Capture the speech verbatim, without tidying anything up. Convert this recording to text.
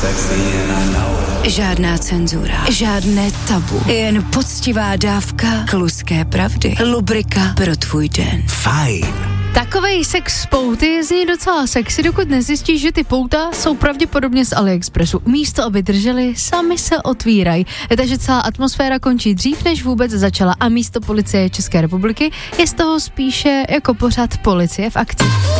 Žádná cenzura, žádné tabu, jen poctivá dávka kluské pravdy. Lubrika pro tvůj den. Fajn. Takovej sex pouty zní docela sexy, dokud nezjistíš, že ty pouta jsou pravděpodobně z AliExpressu. Místo, aby drželi, sami se otvírají. Takže celá atmosféra končí dřív, než vůbec začala. A místo policie České republiky je z toho spíše jako pořád policie v akci.